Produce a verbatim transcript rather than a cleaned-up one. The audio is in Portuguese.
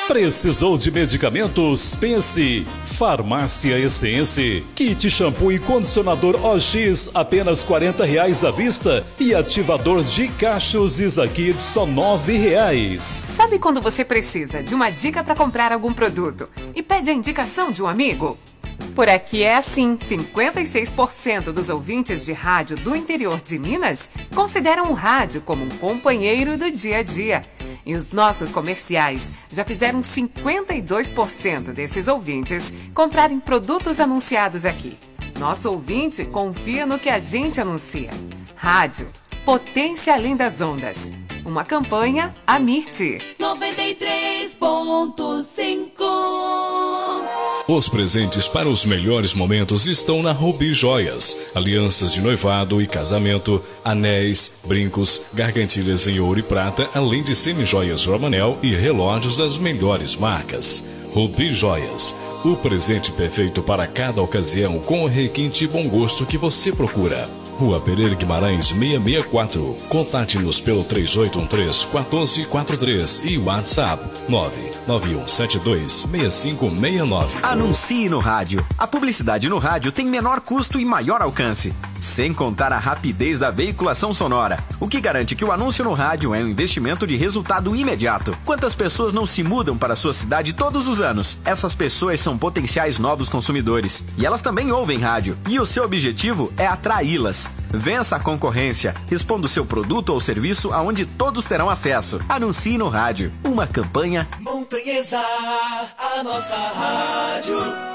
Precisou de medicamentos? Pense. Farmácia Essência. Kit shampoo e condicionador O X, apenas quarenta reais à vista. E ativador de cachos Isakid, só nove reais. Sabe quando você precisa de uma dica para comprar algum produto e pede a indicação de um amigo? Por aqui é assim, cinquenta e seis por cento dos ouvintes de rádio do interior de Minas consideram o rádio como um companheiro do dia a dia. E os nossos comerciais já fizeram cinquenta e dois por cento desses ouvintes comprarem produtos anunciados aqui. Nosso ouvinte confia no que a gente anuncia. Rádio, potência além das ondas. Uma campanha Amirte. noventa e três ponto cinco. Os presentes para os melhores momentos estão na Rubi Joias. Alianças de noivado e casamento, anéis, brincos, gargantilhas em ouro e prata, além de semijoias Romanel e relógios das melhores marcas. Rubi Joias, o presente perfeito para cada ocasião com o requinte e bom gosto que você procura. Rua Pereira Guimarães seiscentos e sessenta e quatro. Contate-nos pelo três oito um três, um quatro quatro três e WhatsApp nove nove um sete dois, seis cinco seis nove. Anuncie no rádio. A publicidade no rádio tem menor custo e maior alcance, sem contar a rapidez da veiculação sonora, o que garante que o anúncio no rádio é um investimento de resultado imediato. Quantas pessoas não se mudam para a sua cidade todos os anos? Essas pessoas são potenciais novos consumidores e elas também ouvem rádio, e o seu objetivo é atraí-las. Vença a concorrência, responda o seu produto ou serviço aonde todos terão acesso. Anuncie no rádio. Uma campanha Montanhesa, a nossa rádio.